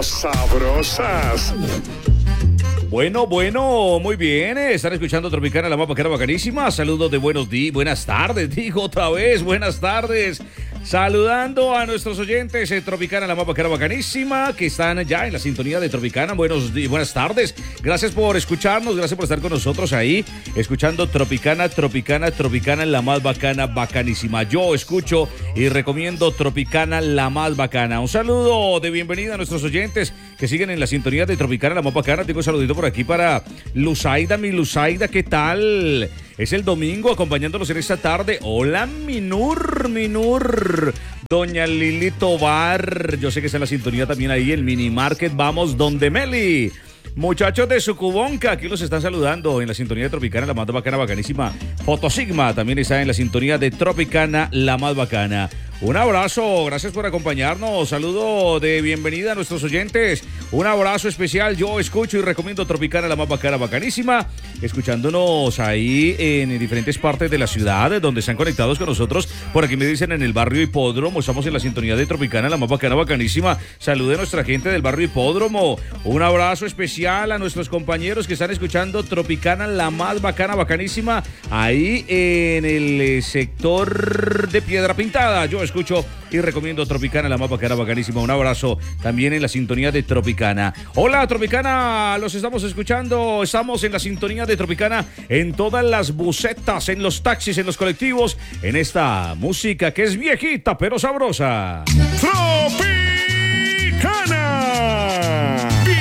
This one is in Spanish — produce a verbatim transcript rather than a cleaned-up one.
las sabrosas. Bueno, bueno, muy bien. Están escuchando Tropicana, la más bacana, bacanísima. Saludos de buenos días, buenas tardes, digo otra vez, buenas tardes. Saludando a nuestros oyentes de Tropicana, la más bacana, bacanísima, que están ya en la sintonía de Tropicana. Buenos días, buenas tardes. Gracias por escucharnos, gracias por estar con nosotros ahí, escuchando Tropicana, Tropicana, Tropicana, la más bacana, bacanísima. Yo escucho y recomiendo Tropicana, la más bacana. Un saludo de bienvenida a nuestros oyentes que siguen en la sintonía de Tropicana, la más bacana. Tengo un saludito por aquí para Luzaida, mi Luzaida, ¿qué tal? Es el domingo acompañándonos en esta tarde. Hola, Minur, Minur. Doña Lili Tobar. Yo sé que está en la sintonía también ahí, el mini market. Vamos, donde Meli. Muchachos de Sucubonca, aquí los están saludando en la sintonía de Tropicana, la más bacana, bacanísima. Fotosigma también está en la sintonía de Tropicana, la más bacana. Un abrazo, gracias por acompañarnos. Saludo de bienvenida a nuestros oyentes. Un abrazo especial. Yo escucho y recomiendo Tropicana, la más bacana, bacanísima. Escuchándonos ahí en diferentes partes de la ciudad, donde están conectados con nosotros. Por aquí me dicen en el barrio Hipódromo. Estamos en la sintonía de Tropicana, la más bacana, bacanísima. Salude a nuestra gente del barrio Hipódromo. Un abrazo especial a nuestros compañeros que están escuchando Tropicana, la más bacana, bacanísima. Ahí en el sector de Piedra Pintada. Yo escucho y recomiendo Tropicana, la más bacana, bacanísima. Un abrazo también en la sintonía de Tropicana. Hola, Tropicana, los estamos escuchando. Estamos en la sintonía de Tropicana en todas las busetas, en los taxis, en los colectivos, en esta música que es viejita pero sabrosa. ¡Tropicana!